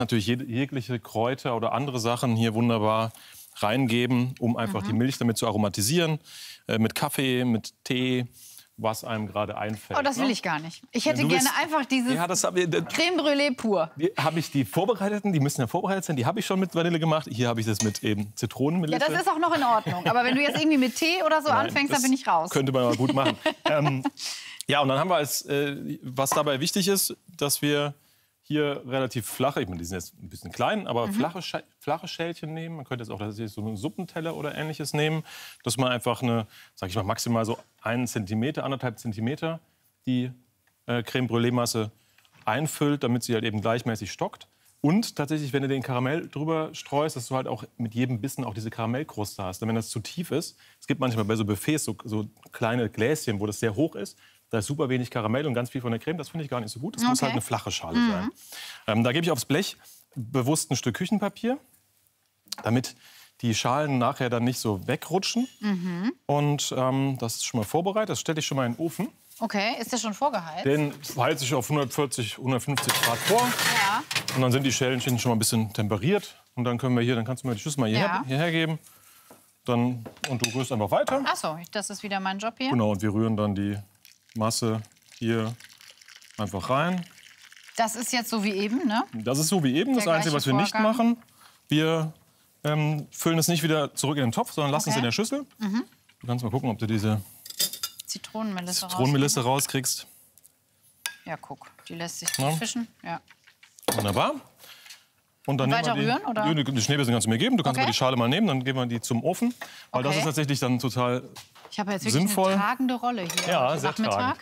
Natürlich jegliche Kräuter oder andere Sachen hier wunderbar reingeben, um einfach die Milch damit zu aromatisieren. Mit Kaffee, mit Tee, was einem gerade einfällt. Oh, das will ich gar nicht. Ich hätte gerne einfach dieses Creme Brûlée pur. Habe ich die vorbereiteten, die müssen ja vorbereitet sein, die habe ich schon mit Vanille gemacht. Hier habe ich das mit eben Zitronenmelisse. Ja, das ist auch noch in Ordnung. Aber wenn du jetzt irgendwie mit Tee oder so anfängst, dann bin ich raus. Könnte man mal gut machen. Ja, und dann haben wir was dabei wichtig ist, dass wir hier relativ flache, ich meine, die sind jetzt ein bisschen klein, aber flache Schälchen nehmen. Man könnte jetzt auch tatsächlich so einen Suppenteller oder Ähnliches nehmen, dass man einfach sag ich mal, maximal so 1 Zentimeter, 1,5 Zentimeter die Creme Brûlée-Masse einfüllt, damit sie halt eben gleichmäßig stockt. Und tatsächlich, wenn du den Karamell drüber streust, dass du halt auch mit jedem Bissen auch diese Karamellkruste hast. Denn wenn das zu tief ist, es gibt manchmal bei so Buffets so kleine Gläschen, wo das sehr hoch ist, da ist super wenig Karamell und ganz viel von der Creme. Das finde ich gar nicht so gut. Das muss halt eine flache Schale sein. Da gebe ich aufs Blech bewusst ein Stück Küchenpapier, damit die Schalen nachher dann nicht so wegrutschen. Und das ist schon mal vorbereitet. Das stelle ich schon mal in den Ofen. Okay, ist der schon vorgeheizt? Den heize ich auf 140, 150 Grad vor. Ja. Und dann sind die Schälchen schon mal ein bisschen temperiert. Und dann kannst du mir die Schüssel mal hierher geben. Und du rührst einfach weiter. Ach so, das ist wieder mein Job hier. Genau, und wir rühren dann die Masse hier einfach rein. Das ist jetzt so wie eben, ne? Das ist so wie eben. Das Einzige, was wir nicht machen, wir füllen es nicht wieder zurück in den Topf, sondern lassen es in der Schüssel. Du kannst mal gucken, ob du diese Zitronenmelisse rauskriegst. Ja, guck, die lässt sich gut fischen. Ja. Wunderbar. Und dann weiter rühren, oder? Ja, die Schneebesen kannst du mir geben. Du kannst aber die Schale mal nehmen, dann geben wir die zum Ofen. Weil das ist tatsächlich dann total Ich habe jetzt wirklich sinnvoll. Eine tragende Rolle hier. Ja, sehr tragend.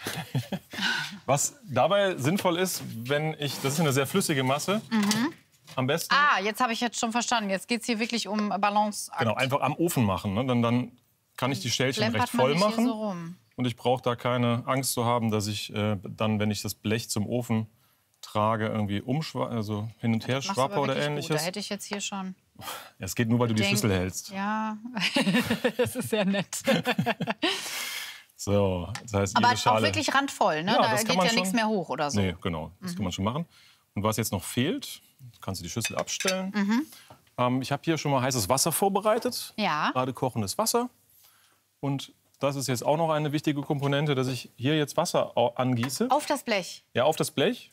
Was dabei sinnvoll ist, das ist eine sehr flüssige Masse. Am besten. Jetzt habe ich schon verstanden. Jetzt geht es hier wirklich um Balance. Genau, einfach am Ofen machen. Ne? Dann kann ich die Schälchen recht voll machen. So rum. Und ich brauche da keine Angst zu haben, dass ich dann, wenn ich das Blech zum Ofen trage, irgendwie hin und her schwappe oder Ähnliches. Da hätte ich jetzt hier schon. Ja, es geht nur, weil du die Schüssel hältst. Ja, das ist sehr nett. So, das heißt, aber Schale, auch wirklich randvoll, ne? Ja, da geht ja nichts mehr hoch oder so. Nee, genau, das kann man schon machen. Und was jetzt noch fehlt, kannst du die Schüssel abstellen. Ich habe hier schon mal heißes Wasser vorbereitet. Ja. Gerade kochendes Wasser. Und das ist jetzt auch noch eine wichtige Komponente, dass ich hier jetzt Wasser angieße. Auf das Blech? Ja, auf das Blech,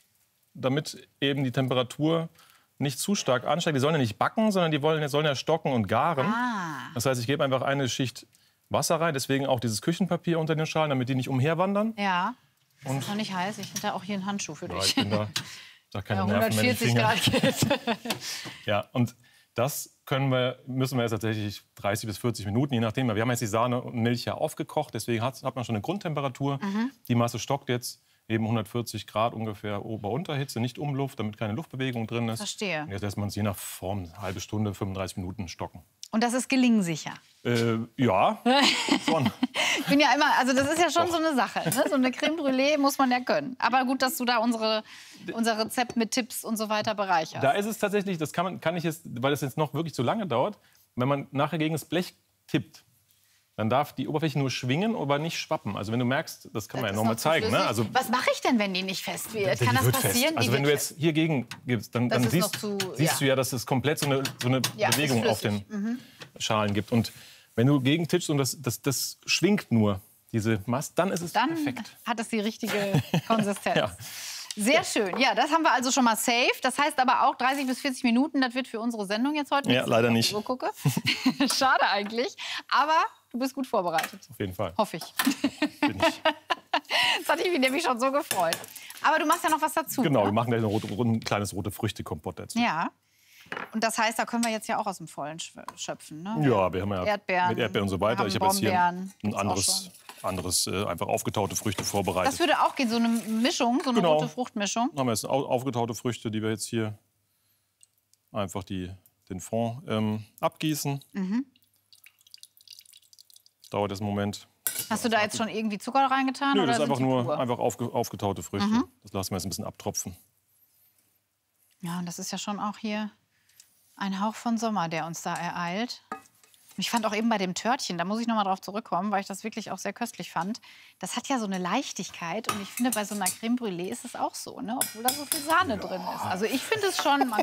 damit eben die Temperatur nicht zu stark ansteigt. Die sollen ja nicht backen, sondern die sollen ja stocken und garen. Das heißt, ich gebe einfach eine Schicht Wasser rein, deswegen auch dieses Küchenpapier unter den Schalen, damit die nicht umherwandern. Ja, das ist noch nicht heiß. Ich hätte auch hier einen Handschuh für dich. Ja, ich bin da keine Nerven 140 Grad geht. Ja, und das müssen wir jetzt tatsächlich 30 bis 40 Minuten, je nachdem. Wir haben jetzt die Sahne und Milch ja aufgekocht, deswegen hat man schon eine Grundtemperatur. Die Masse stockt jetzt eben 140 Grad ungefähr Ober-Unterhitze, nicht Umluft, damit keine Luftbewegung drin ist. Verstehe. Und jetzt lässt man es je nach Form eine halbe Stunde, 35 Minuten stocken. Und das ist gelingsicher? Ja, schon. Ich bin ja immer, also das ist ja schon so eine Sache. Ne? So eine Creme Brûlée muss man ja können. Aber gut, dass du da unser Rezept mit Tipps und so weiter bereicherst. Da ist es tatsächlich, das kann ich jetzt, weil das jetzt noch wirklich zu lange dauert, wenn man nachher gegen das Blech tippt, dann darf die Oberfläche nur schwingen, aber nicht schwappen. Also wenn du merkst, das kann man ja noch mal zeigen. Ne? Also, was mache ich denn, wenn die nicht fest wird? Kann das passieren? Fest. Also wenn du jetzt hier gegen gibst, dann siehst du ja, dass es komplett so eine Bewegung auf den Schalen gibt. Und wenn du gegen tippst und das schwingt nur, diese Masse, dann ist es perfekt. Dann hat es die richtige Konsistenz. Ja. Sehr schön. Ja, das haben wir also schon mal safe. Das heißt aber auch 30 bis 40 Minuten, das wird für unsere Sendung jetzt heute Ja, leider nicht. So gucke. Schade eigentlich. Aber du bist gut vorbereitet. Auf jeden Fall. Hoffe ich. Bin ich. Das hatte ich mich nämlich schon so gefreut. Aber du machst ja noch was dazu. Genau, ne? wir machen gleich ein kleines rote Früchte-Kompott dazu. Ja. Und das heißt, da können wir jetzt ja auch aus dem Vollen schöpfen, ne? Ja, wir haben ja Erdbeeren, mit Erdbeeren und so weiter. Ich habe jetzt hier ein anderes einfach aufgetaute Früchte vorbereitet. Das würde auch gehen, so eine Mischung, so eine rote Fruchtmischung. Dann haben wir jetzt aufgetaute Früchte, die wir jetzt hier einfach den Fond abgießen. Dauert jetzt einen Moment. Hast du da jetzt schon irgendwie Zucker reingetan? Nö, oder das ist einfach nur aufgetaute Früchte. Das lassen wir jetzt ein bisschen abtropfen. Ja, und das ist ja schon auch hier ein Hauch von Sommer, der uns da ereilt. Ich fand auch eben bei dem Törtchen, da muss ich noch mal drauf zurückkommen, weil ich das wirklich auch sehr köstlich fand. Das hat ja so eine Leichtigkeit und ich finde, bei so einer Crème Brûlée ist es auch so, ne? Obwohl da so viel Sahne drin ist. Also ich finde es schon, man